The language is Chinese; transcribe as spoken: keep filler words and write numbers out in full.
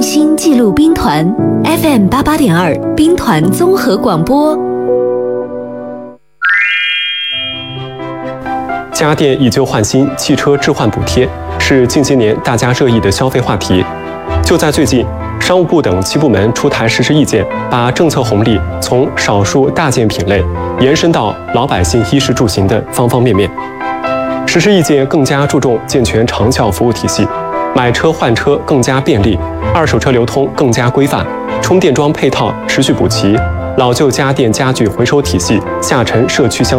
心记录兵团 F M 八八点二兵团综合广播。 家电以旧换新，汽车置换补贴是近些年大家热议的消费话题。就在最近，商务部等七部门出台实施意见，把政策红利从少数大件品类延伸到老百姓衣食住行的方方面面。实施意见更加注重健全长效服务体系，买车换车更加便利，二手车流通更加规范，充电桩配套持续补齐，老旧家电家具回收体系下沉社区相